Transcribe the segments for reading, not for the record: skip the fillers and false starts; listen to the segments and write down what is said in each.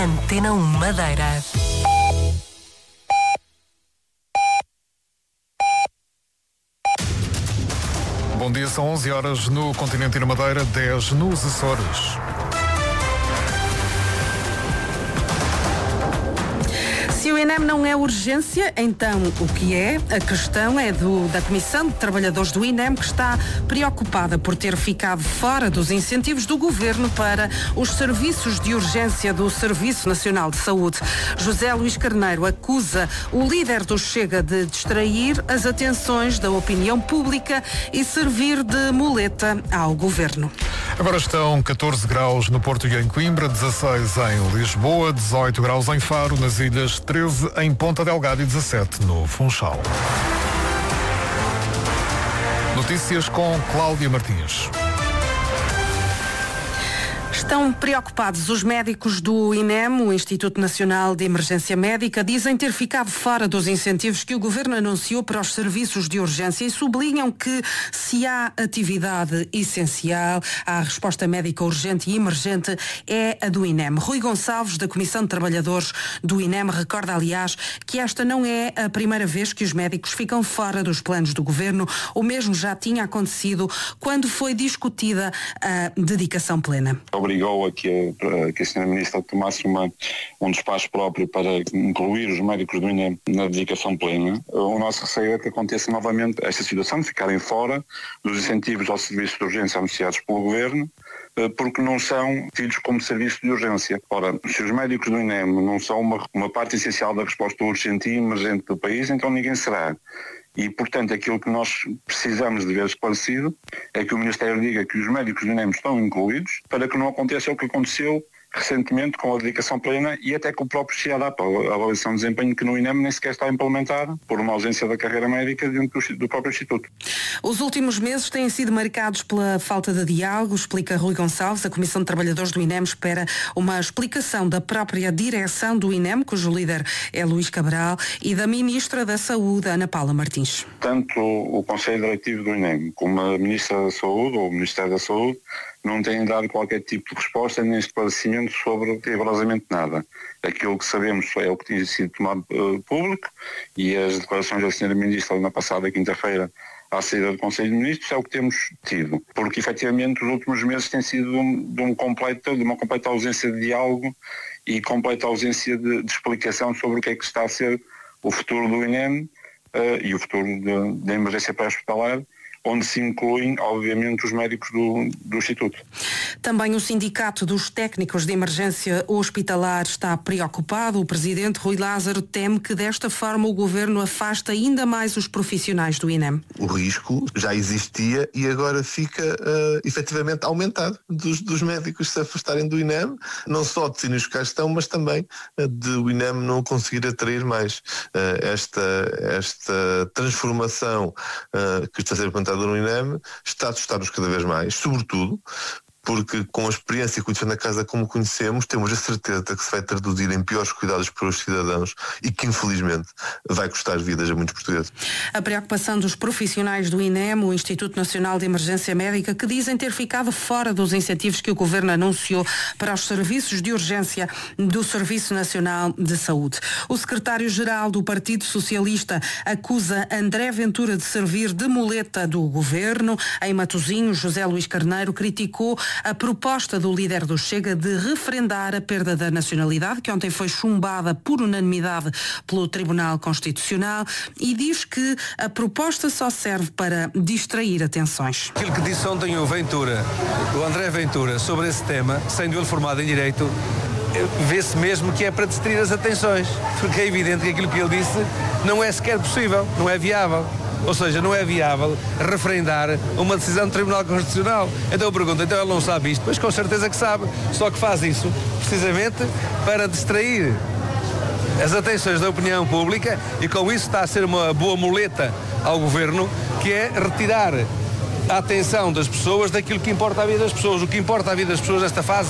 Antena 1 Madeira. Bom dia, são 11 horas no continente e na Madeira, 10 nos Açores. Se o INEM não é urgência, então o que é? A questão é da Comissão de Trabalhadores do INEM, que está preocupada por ter ficado fora dos incentivos do Governo para os serviços de urgência do Serviço Nacional de Saúde. José Luís Carneiro acusa o líder do Chega de distrair as atenções da opinião pública e servir de muleta ao Governo. Agora estão 14 graus no Porto e em Coimbra, 16 em Lisboa, 18 graus em Faro, nas ilhas, 13 em Ponta Delgada e 17 no Funchal. Notícias com Cláudia Martins. Estão preocupados os médicos do INEM, o Instituto Nacional de Emergência Médica, dizem ter ficado fora dos incentivos que o Governo anunciou para os serviços de urgência e sublinham que se há atividade essencial, a resposta médica urgente e emergente é a do INEM. Rui Gonçalves, da Comissão de Trabalhadores do INEM, recorda, aliás, que esta não é a primeira vez que os médicos ficam fora dos planos do Governo. O mesmo já tinha acontecido quando foi discutida a dedicação plena. Obrigou a que a Sra. Ministra tomasse um despacho próprio para incluir os médicos do INEM na dedicação plena. O nosso receio é que aconteça novamente esta situação de ficarem fora dos incentivos ao serviço de urgência anunciados pelo Governo, porque não são tidos como serviço de urgência. Ora, se os médicos do INEM não são uma parte essencial da resposta urgente e emergente do país, então ninguém será. E, portanto, aquilo que nós precisamos de ver esclarecido é que o Ministério diga que os médicos do INEM estão incluídos para que não aconteça o que aconteceu recentemente com a dedicação plena e até com o próprio CIADAP, a avaliação de desempenho que no INEM nem sequer está implementada por uma ausência da carreira médica dentro do próprio Instituto. Os últimos meses têm sido marcados pela falta de diálogo, explica Rui Gonçalves. A Comissão de Trabalhadores do INEM espera uma explicação da própria direção do INEM, cujo líder é Luís Cabral, e da Ministra da Saúde, Ana Paula Martins. Tanto o Conselho Diretivo do INEM como a Ministra da Saúde ou o Ministério da Saúde não têm dado qualquer tipo de resposta nem esclarecimento sobre rigorosamente nada. Aquilo que sabemos é o que tinha sido tomado público e as declarações da Sra. Ministra na passada quinta-feira à saída do Conselho de Ministros é o que temos tido. Porque, efetivamente, os últimos meses têm sido de uma completa ausência de diálogo e completa ausência de explicação sobre o que é que está a ser o futuro do INEM e o futuro da emergência pré-hospitalar, onde se incluem, obviamente, os médicos do Instituto. Também o Sindicato dos Técnicos de Emergência Hospitalar está preocupado. O Presidente Rui Lázaro teme que desta forma o Governo afasta ainda mais os profissionais do INEM. O risco já existia e agora fica efetivamente aumentado dos médicos se afastarem do INEM, não só de sinais que cá estão, mas também de o INEM não conseguir atrair mais. Esta transformação que está a ser implementada no INEM está a assustar-nos cada vez mais, sobretudo porque com a experiência que conhecemos na casa como conhecemos, temos a certeza que se vai traduzir em piores cuidados para os cidadãos e que infelizmente vai custar vidas a muitos portugueses. A preocupação dos profissionais do INEM, o Instituto Nacional de Emergência Médica, que dizem ter ficado fora dos incentivos que o Governo anunciou para os serviços de urgência do Serviço Nacional de Saúde. O secretário-geral do Partido Socialista acusa André Ventura de servir de muleta do Governo. Em Matosinhos, José Luís Carneiro criticou a proposta do líder do Chega de referendar a perda da nacionalidade, que ontem foi chumbada por unanimidade pelo Tribunal Constitucional, e diz que a proposta só serve para distrair atenções. Aquilo que disse ontem o André Ventura, sobre esse tema, sendo ele formado em Direito, vê-se mesmo que é para distrair as atenções, porque é evidente que aquilo que ele disse não é sequer possível, não é viável. Ou seja, não é viável referendar uma decisão do Tribunal Constitucional. Então eu pergunto, então ele não sabe isto? Pois com certeza que sabe, só que faz isso precisamente para distrair as atenções da opinião pública e com isso está a ser uma boa muleta ao Governo, que é retirar a atenção das pessoas daquilo que importa à vida das pessoas. O que importa à vida das pessoas nesta fase é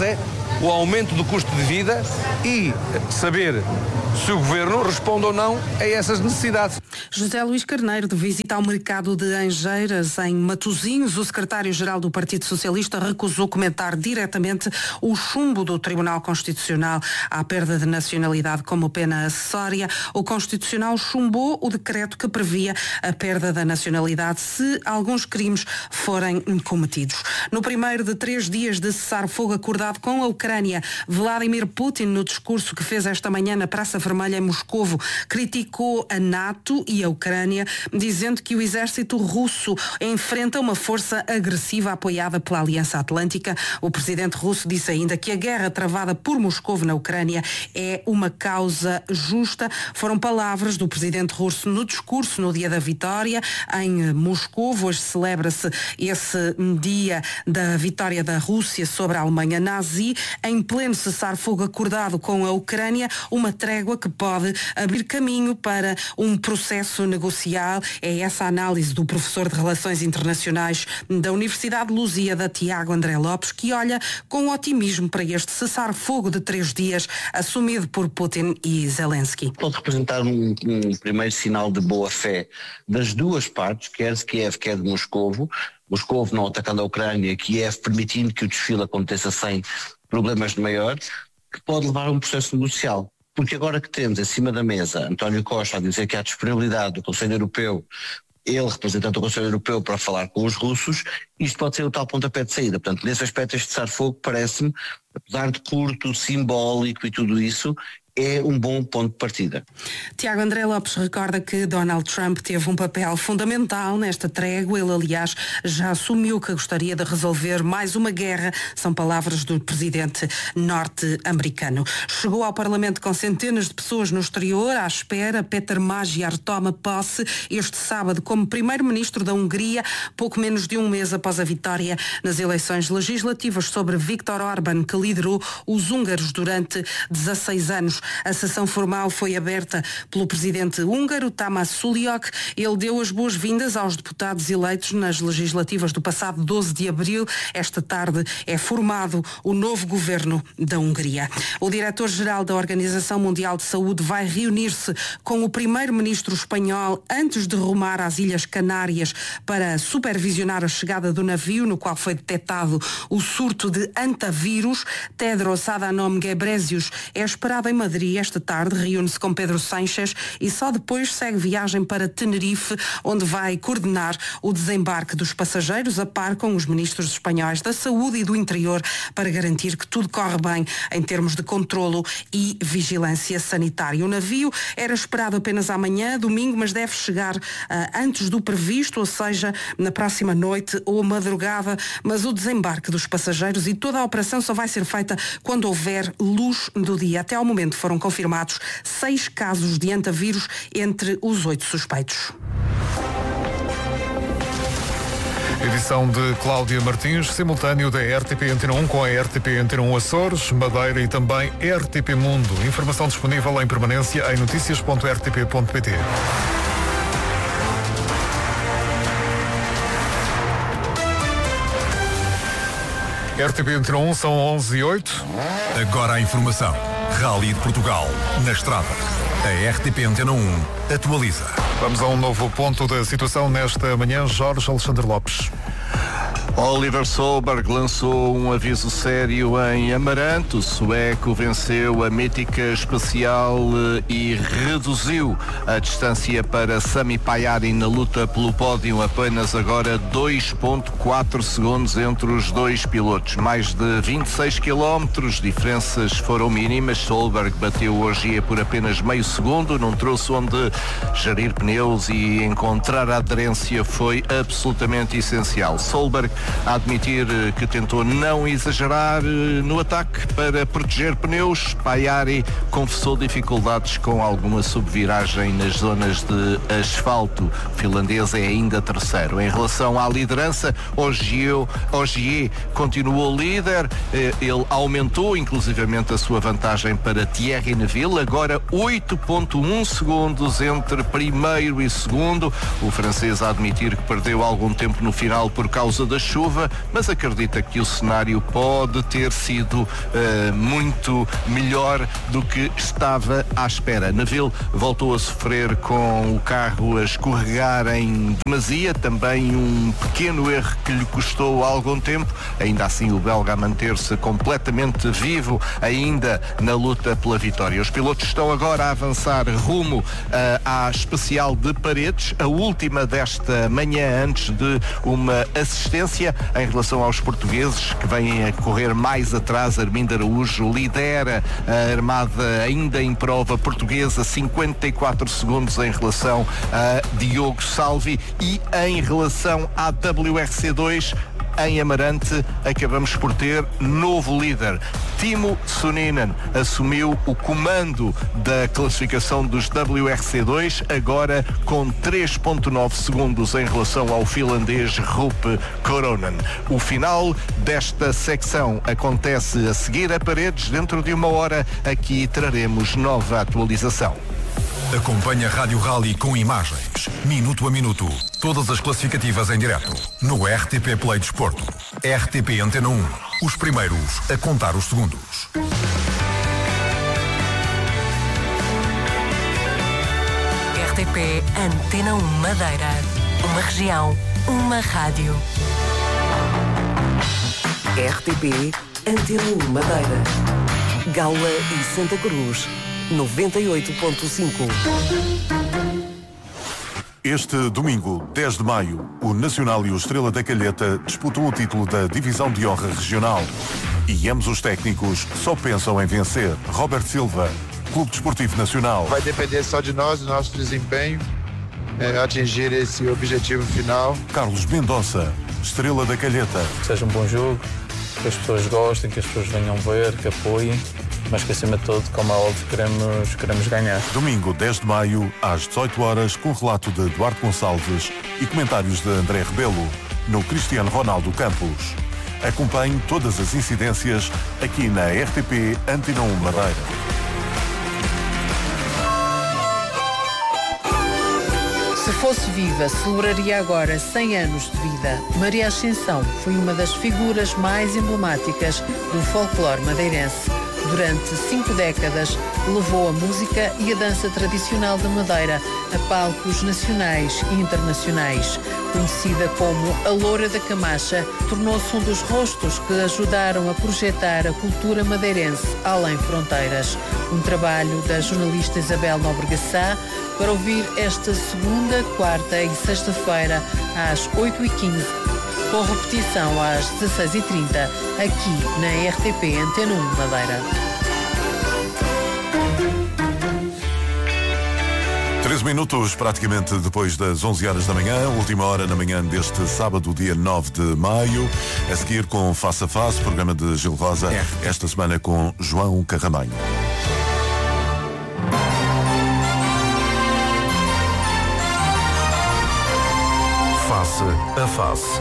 o aumento do custo de vida e saber se o Governo responde ou não a essas necessidades. José Luís Carneiro, de visita ao mercado de Angeiras, em Matosinhos, o secretário-geral do Partido Socialista recusou comentar diretamente o chumbo do Tribunal Constitucional à perda de nacionalidade como pena acessória. O Constitucional chumbou o decreto que previa a perda da nacionalidade se alguns crimes forem cometidos. No primeiro de 3 dias de cessar-fogo acordado com a Ucrânia, Vladimir Putin, no discurso que fez esta manhã na Praça Vermelha em Moscovo, criticou a NATO e a Ucrânia, dizendo que o exército russo enfrenta uma força agressiva apoiada pela Aliança Atlântica. O presidente russo disse ainda que a guerra travada por Moscovo na Ucrânia é uma causa justa. Foram palavras do presidente russo no discurso no dia da vitória em Moscovo. Hoje celebra-se esse dia da vitória da Rússia sobre a Alemanha nazi. Em pleno cessar-fogo acordado com a Ucrânia, uma trégua que pode abrir caminho para um processo negocial. É essa a análise do professor de Relações Internacionais da Universidade de Lusíada, Tiago André Lopes, que olha com otimismo para este cessar-fogo de 3 dias assumido por Putin e Zelensky. Pode representar um primeiro sinal de boa-fé das duas partes, quer de Kiev, quer de Moscovo. Moscovo não atacando a Ucrânia, Kiev permitindo que o desfile aconteça sem problemas de maior, que pode levar a um processo negocial. Porque agora que temos em cima da mesa António Costa a dizer que há disponibilidade do Conselho Europeu, ele representante do Conselho Europeu, para falar com os russos, isto pode ser o tal pontapé de saída. Portanto, nesse aspecto, este cessar-fogo parece-me, apesar de curto, simbólico e tudo isso, é um bom ponto de partida. Tiago André Lopes recorda que Donald Trump teve um papel fundamental nesta trégua. Ele, aliás, já assumiu que gostaria de resolver mais uma guerra. São palavras do presidente norte-americano. Chegou ao Parlamento com centenas de pessoas no exterior à espera. Péter Magyar toma posse este sábado como primeiro-ministro da Hungria, pouco menos de um mês após a vitória nas eleições legislativas sobre Viktor Orbán, que liderou os húngaros durante 16 anos. A sessão formal foi aberta pelo presidente húngaro, Tamás Suliok. Ele deu as boas-vindas aos deputados eleitos nas legislativas do passado 12 de abril. Esta tarde é formado o novo governo da Hungria. O diretor-geral da Organização Mundial de Saúde vai reunir-se com o primeiro-ministro espanhol antes de rumar às Ilhas Canárias para supervisionar a chegada do navio no qual foi detectado o surto de antavírus. Tedros Adhanom Ghebreyesus é esperado em Madrid esta tarde, reúne-se com Pedro Sánchez e só depois segue viagem para Tenerife, onde vai coordenar o desembarque dos passageiros, a par com os ministros espanhóis da Saúde e do Interior, para garantir que tudo corre bem em termos de controlo e vigilância sanitária. O navio era esperado apenas amanhã, domingo, mas deve chegar antes do previsto, ou seja, na próxima noite ou madrugada, mas o desembarque dos passageiros e toda a operação só vai ser feita quando houver luz do dia. Até ao momento foram confirmados 6 casos de antavírus entre os 8 suspeitos. Edição de Cláudia Martins, simultâneo da RTP Antena 1 com a RTP Antena 1 Açores, Madeira e também RTP Mundo. Informação disponível em permanência em noticias.rtp.pt. RTP Antena 1 são 11h08. Agora a informação. Rally de Portugal, na estrada. A RTP Antena 1 atualiza. Vamos a um novo ponto da situação nesta manhã. Jorge Alexandre Lopes. Oliver Solberg lançou um aviso sério em Amarante. O sueco venceu a mítica especial e reduziu a distância para Sami Pajari na luta pelo pódio. Apenas agora 2,4 segundos entre os dois pilotos. Mais de 26 quilómetros, diferenças foram mínimas. Solberg bateu o Ogier por apenas meio segundo. Num troço onde gerir pneus e encontrar a aderência foi absolutamente essencial. Solberg a admitir que tentou não exagerar no ataque para proteger pneus. Pajari confessou dificuldades com alguma subviragem nas zonas de asfalto. O finlandês é ainda terceiro. Em relação à liderança, Ogier continuou líder. Ele aumentou inclusivamente a sua vantagem para Thierry Neuville. Agora 8,1 segundos entre primeiro e segundo. O francês a admitir que perdeu algum tempo no final por causa das chuva, mas acredita que o cenário pode ter sido muito melhor do que estava à espera. Neville voltou a sofrer com o carro a escorregar em demasia, também um pequeno erro que lhe custou algum tempo, ainda assim o belga a manter-se completamente vivo ainda na luta pela vitória. Os pilotos estão agora a avançar rumo à especial de Paredes, a última desta manhã antes de uma assistência. Em relação aos portugueses que vêm a correr mais atrás, Armindo Araújo lidera a armada ainda em prova portuguesa, 54 segundos em relação a Diogo Salvi, e em relação à WRC2 em Amarante acabamos por ter novo líder. Timo Suninen assumiu o comando da classificação dos WRC2, agora com 3.9 segundos em relação ao finlandês Rupe Koronen. O final desta secção acontece a seguir a Paredes. Dentro de uma hora aqui traremos nova atualização. Acompanhe a Rádio Rally com imagens, minuto a minuto, todas as classificativas em direto, no RTP Play Desporto. RTP Antena 1, os primeiros a contar os segundos. RTP Antena 1 Madeira, uma região, uma rádio. RTP Antena 1 Madeira, Gaula e Santa Cruz, 98.5. Este domingo, 10 de maio, o Nacional e o Estrela da Calheta disputam o título da Divisão de Honra Regional. E ambos os técnicos só pensam em vencer. Robert Silva, Clube Desportivo Nacional. Vai depender só de nós, do nosso desempenho, atingir esse objetivo final. Carlos Mendonça, Estrela da Calheta. Seja um bom jogo, que as pessoas gostem, que as pessoas venham ver, que apoiem, mas que acima de tudo, como é óbvio, queremos ganhar. Domingo, 10 de maio, às 18 horas, com relato de Eduardo Gonçalves e comentários de André Rebelo, no Cristiano Ronaldo Campos. Acompanhe todas as incidências aqui na RTP Antena 1 Madeira. Se fosse viva, celebraria agora 100 anos de vida. Maria Ascensão foi uma das figuras mais emblemáticas do folclore madeirense. Durante 5 décadas, levou a música e a dança tradicional da Madeira a palcos nacionais e internacionais. Conhecida como a Loura da Camacha, tornou-se um dos rostos que ajudaram a projetar a cultura madeirense além fronteiras. Um trabalho da jornalista Isabel Nóbrega Sá, para ouvir esta segunda, quarta e sexta-feira às 8h15, com repetição às 16h30, aqui na RTP Antena 1 Madeira. 13 minutos praticamente depois das 11 horas da manhã, última hora na manhã deste sábado, dia 9 de maio. A seguir com Face a Face, programa de Gil Rosa, esta semana com João Carramanho. Face a Face.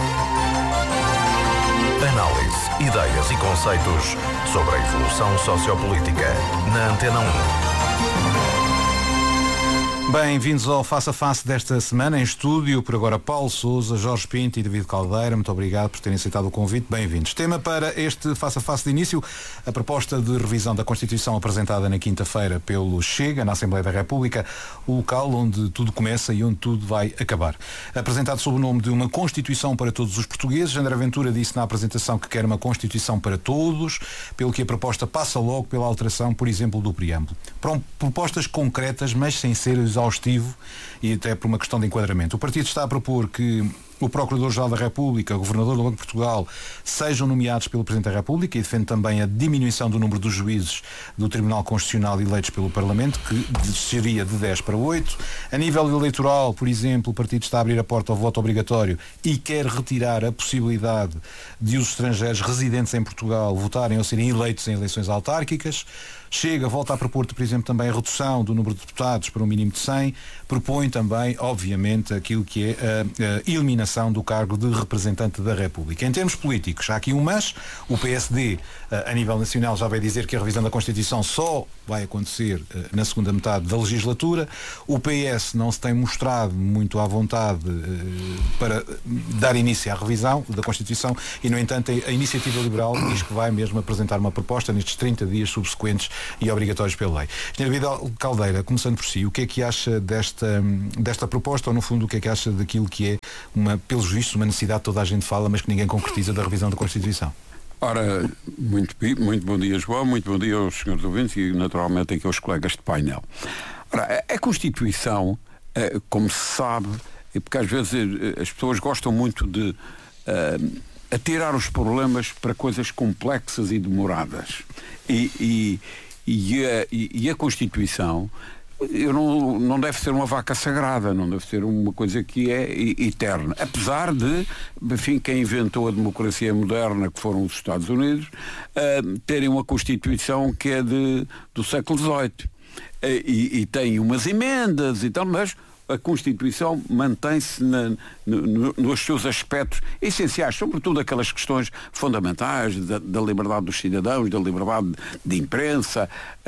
Análise, ideias e conceitos sobre a evolução sociopolítica na Antena 1. Bem-vindos ao Face a Face desta semana, em estúdio, por agora Paulo Sousa, Jorge Pinto e David Caldeira. Muito obrigado por terem aceitado o convite. Bem-vindos. Tema para este Face a Face de início, a proposta de revisão da Constituição apresentada na quinta-feira pelo Chega, na Assembleia da República, o local onde tudo começa e onde tudo vai acabar. Apresentado sob o nome de uma Constituição para todos os portugueses, André Ventura disse na apresentação que quer uma Constituição para todos, pelo que a proposta passa logo pela alteração, por exemplo, do preâmbulo. Propostas concretas, mas sem ser exaustivo e até por uma questão de enquadramento. O partido está a propor que o Procurador-Geral da República, o Governador do Banco de Portugal sejam nomeados pelo Presidente da República e defende também a diminuição do número dos juízes do Tribunal Constitucional eleitos pelo Parlamento, que seria de 10 para 8. A nível eleitoral, por exemplo, o partido está a abrir a porta ao voto obrigatório e quer retirar a possibilidade de os estrangeiros residentes em Portugal votarem ou serem eleitos em eleições autárquicas. Chega, volta a propor, por exemplo, também a redução do número de deputados para um mínimo de 100, propõe também, obviamente, aquilo que é a eliminação do cargo de representante da República. Em termos políticos, há aqui um mas, o PSD, a nível nacional, já vai dizer que a revisão da Constituição só vai acontecer na segunda metade da legislatura. O PS não se tem mostrado muito à vontade para dar início à revisão da Constituição e, no entanto, a Iniciativa Liberal diz que vai mesmo apresentar uma proposta nestes 30 dias subsequentes e obrigatórios pela lei. Sr. Vidal Caldeira, começando por si, o que é que acha desta proposta, ou no fundo o que é que acha daquilo que é, pelos vistos, uma necessidade que toda a gente fala, mas que ninguém concretiza, da revisão da Constituição? Ora, muito bom dia, João, muito bom dia aos senhores ouvintes e naturalmente aqui aos colegas de painel. Ora, a Constituição, como se sabe, porque às vezes as pessoas gostam muito de atirar os problemas para coisas complexas e demoradas. E a Constituição não deve ser uma vaca sagrada, não deve ser uma coisa que é eterna. Apesar de, enfim, quem inventou a democracia moderna, que foram os Estados Unidos, terem uma Constituição que é do século XVIII. E tem umas emendas e tal, mas a Constituição mantém-se nos seus aspectos essenciais, sobretudo aquelas questões fundamentais da liberdade dos cidadãos, da liberdade de imprensa.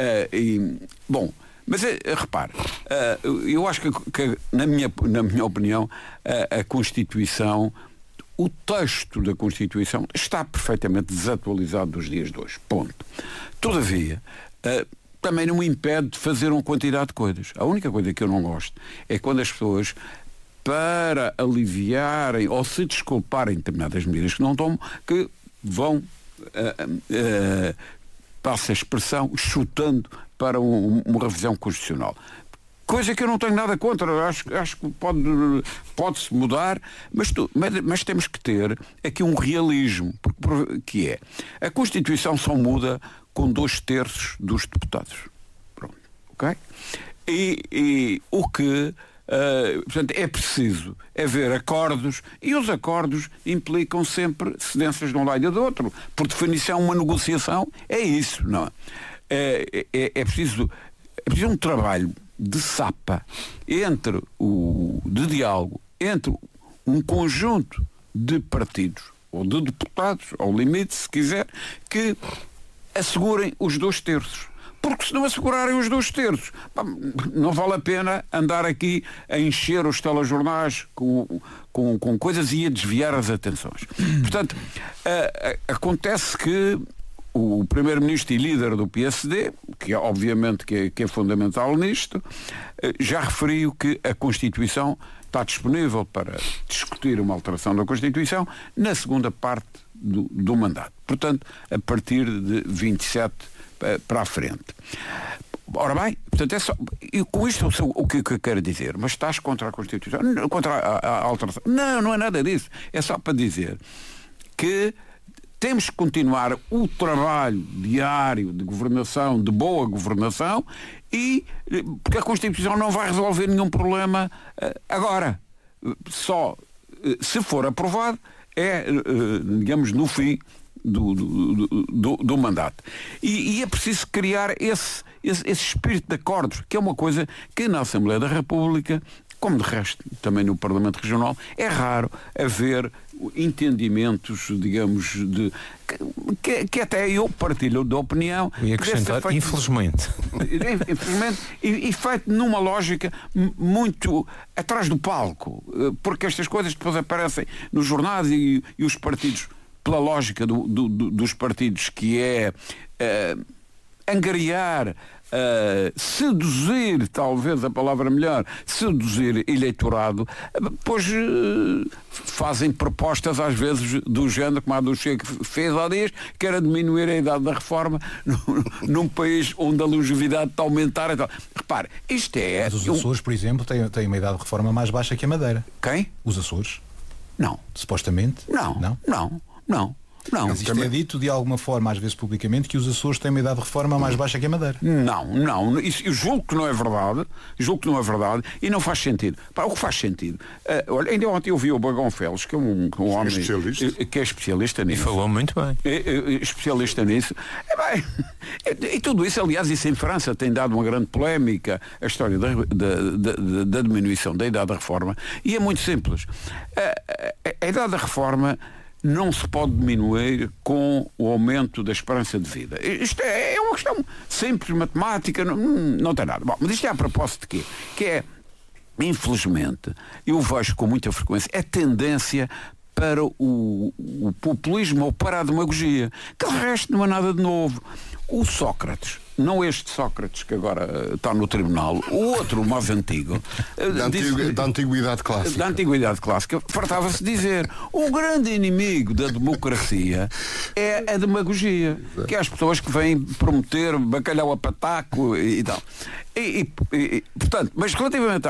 Mas repare, eu acho que na minha opinião, a Constituição, o texto da Constituição está perfeitamente desatualizado dos dias de hoje. Ponto. Todavia, também não me impede de fazer uma quantidade de coisas. A única coisa que eu não gosto é quando as pessoas, para aliviarem ou se desculparem determinadas medidas que não tomam, que vão, passa a expressão, chutando para uma revisão constitucional. Coisa que eu não tenho nada contra, acho que pode-se mudar, mas temos que ter aqui um realismo, que é, a Constituição só muda com 2/3 dos deputados. Pronto, ok? E o que, portanto, é preciso haver acordos, e os acordos implicam sempre cedências de um lado e do outro. Por definição, uma negociação é isso, não é? É preciso um trabalho de sapa de diálogo entre um conjunto de partidos ou de deputados, ao limite, se quiser, que assegurem os 2/3. Porque se não assegurarem os 2/3, não vale a pena andar aqui a encher os telejornais com coisas e a desviar as atenções. Portanto, acontece que o primeiro-ministro e líder do PSD, que é, obviamente que é fundamental nisto, já referiu que a Constituição está disponível para discutir uma alteração da Constituição na segunda parte do mandato. Portanto, a partir de 27 para a frente. Ora bem, portanto, é só, e com isto o que eu quero dizer? Mas estás contra a Constituição? Contra a alteração? Não é nada disso. É só para dizer que temos que continuar o trabalho diário de governação, de boa governação, porque a Constituição não vai resolver nenhum problema agora. Só se for aprovado digamos, no fim do mandato. E é preciso criar esse espírito de acordos, que é uma coisa que na Assembleia da República, como de resto também no Parlamento Regional, é raro haver entendimentos, digamos, que até eu partilho da opinião. E acrescentar, infelizmente. E feito numa lógica muito atrás do palco, porque estas coisas depois aparecem nos jornais e os partidos, pela lógica dos partidos, que é angariar, seduzir, talvez a palavra melhor, seduzir eleitorado, pois fazem propostas às vezes do género, como a do Chega fez há dias, que era diminuir a idade da reforma num país onde a longevidade está a aumentar e tal. Repare, isto é... Mas os Açores, por exemplo, têm uma idade de reforma mais baixa que a Madeira. Quem? Os Açores? Não. Supostamente? Não. Não, mas isto é dito de alguma forma, às vezes publicamente, que os Açores têm uma idade de reforma mais baixa que a Madeira. Não, isso, eu julgo que não é verdade, e não faz sentido. O que faz sentido? Olha, ainda ontem eu vi o Bagão Félix, que é um homem que é especialista nisso. E falou muito bem. Especialista nisso. E tudo isso, aliás, isso em França tem dado uma grande polémica, a história da diminuição da idade da reforma, e é muito simples. A idade da reforma não se pode diminuir com o aumento da esperança de vida. Isto é uma questão simples, matemática, não tem nada. Bom, mas isto é a propósito de quê? Que é, infelizmente, eu vejo com muita frequência a tendência para o populismo ou para a demagogia, que de resto não é nada de novo. O Sócrates, não este Sócrates que agora está no tribunal, o outro, o mais antigo, da antiguidade clássica, fartava-se dizer: o grande inimigo da democracia é a demagogia, que é as pessoas que vêm prometer bacalhau a pataco e tal. Portanto, mas relativamente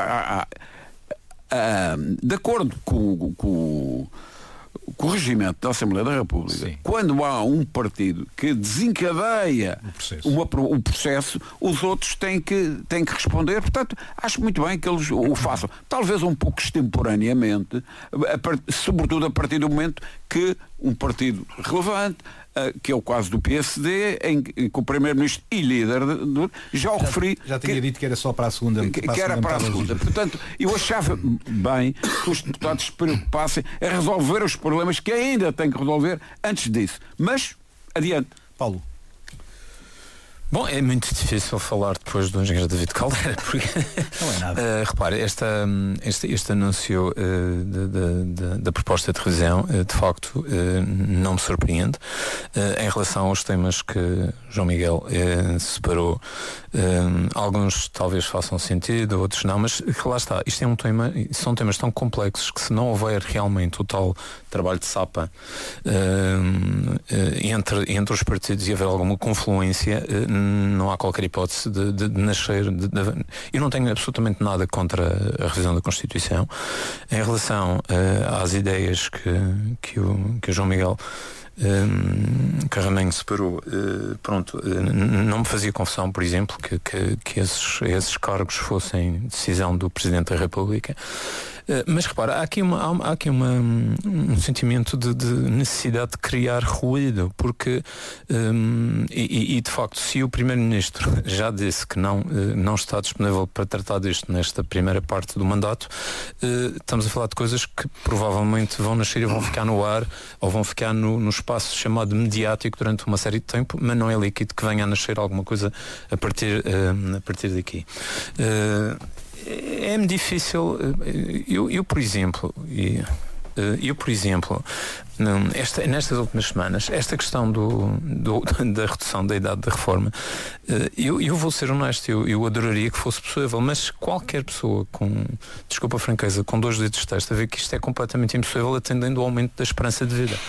de acordo com o regimento da Assembleia da República, quando há um partido que desencadeia o processo, os outros têm que responder. Portanto, acho muito bem que eles o façam. Talvez um pouco extemporaneamente, sobretudo a partir do momento que um partido relevante, que é o caso do PSD, em que o Primeiro-Ministro e líder já o referi. Já tinha dito que era só para a segunda. Que era para a segunda. Portanto, eu achava bem que os deputados se preocupassem a resolver os problemas que ainda têm que resolver antes disso. Mas, adiante. Paulo. Bom, é muito difícil falar depois do engenheiro David Caldeira, porque não é nada. Repare, este anúncio da proposta de revisão, de facto, não me surpreende. Em relação aos temas que João Miguel separou, alguns talvez façam sentido, outros não, mas lá está, isto é um tema, são temas tão complexos que, se não houver realmente o tal trabalho de sapa entre os partidos e haver alguma confluência, não há qualquer hipótese de nascer. Eu não tenho absolutamente nada contra a revisão da Constituição. Em relação às ideias que o João Miguel Carramenho separou, não me fazia confusão, por exemplo, que esses cargos fossem decisão do Presidente da República. Mas repara, há aqui um sentimento de necessidade de criar ruído, porque e de facto, se o Primeiro-Ministro já disse que não está disponível para tratar disto nesta primeira parte do mandato, estamos a falar de coisas que provavelmente vão nascer e vão ficar no ar, ou vão ficar no espaço chamado mediático durante uma série de tempo, mas não é líquido que venha a nascer alguma coisa a partir daqui. É-me difícil. Eu, por exemplo, nestas últimas semanas, esta questão da redução da idade da reforma, eu vou ser honesto, eu adoraria que fosse possível, mas qualquer pessoa com, desculpa a franqueza, com 2 dedos de testa, vê que isto é completamente impossível, atendendo ao aumento da esperança de vida.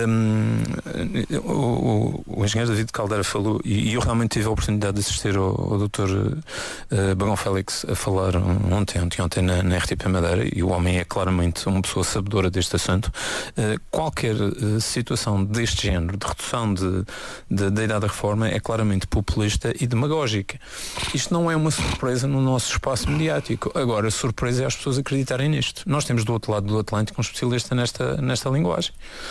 O engenheiro David Caldeira falou, e eu realmente tive a oportunidade de assistir ao Dr. Bagão Félix a falar ontem na RTP Madeira, e o homem é claramente uma pessoa sabedora deste assunto. Qualquer situação deste género, de redução da idade da reforma, é claramente populista e demagógica. Isto não é uma surpresa no nosso espaço mediático. Agora, a surpresa é as pessoas acreditarem nisto. Nós temos do outro lado do Atlântico um especialista nesta linguagem.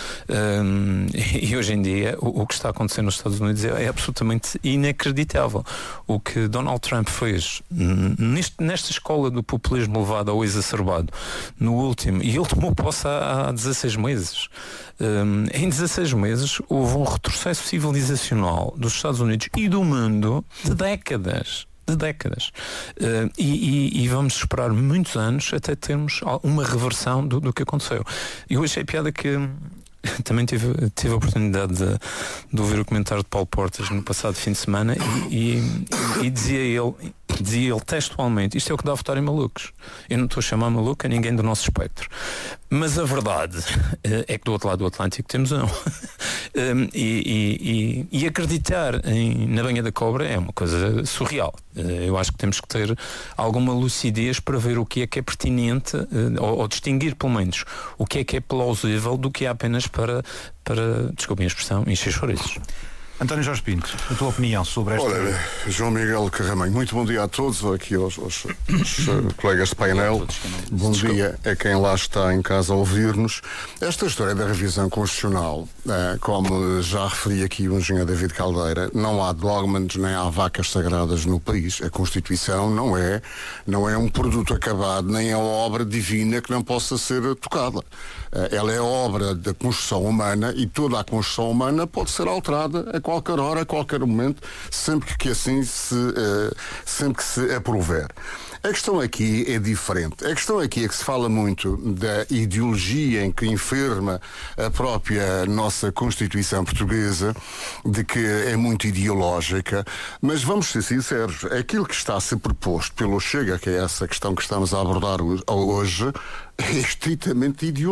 E hoje em dia, o que está acontecendo nos Estados Unidos é absolutamente inacreditável. O que Donald Trump fez nesta escola do populismo levado ao exacerbado, no último, e ele tomou posse há 16 meses. Em 16 meses houve um retrocesso civilizacional dos Estados Unidos e do mundo de décadas. E vamos esperar muitos anos até termos uma reversão do que aconteceu. Eu achei piada que também tive a oportunidade de ouvir o comentário de Paulo Portas no passado fim de semana e dizia ele textualmente: isto é o que dá a votar em malucos. Eu não estou a chamar maluco a ninguém do nosso espectro, mas a verdade é que do outro lado do Atlântico temos um. E acreditar na banha da cobra é uma coisa surreal. Eu acho que temos que ter alguma lucidez para ver o que é pertinente, ou distinguir pelo menos o que é plausível do que é apenas para desculpem a expressão, encher chouriços. António Jorge Pinto, a tua opinião sobre esta... Olha, João Miguel Carramanho, muito bom dia a todos, aqui aos colegas de painel. Bom dia a quem lá está em casa a ouvir-nos. Esta história da revisão constitucional, como já referi aqui o engenheiro David Caldeira, não há dogmas nem há vacas sagradas no país. A Constituição não é um produto acabado, nem é uma obra divina que não possa ser tocada. Ela é obra da construção humana e toda a construção humana pode ser alterada a qualquer hora, a qualquer momento, sempre que se aprouver. A questão aqui é diferente. A questão aqui é que se fala muito da ideologia em que enferma a própria nossa Constituição portuguesa, de que é muito ideológica, mas vamos ser sinceros, aquilo que está a ser proposto pelo Chega, que é essa questão que estamos a abordar hoje, é estritamente ideológico.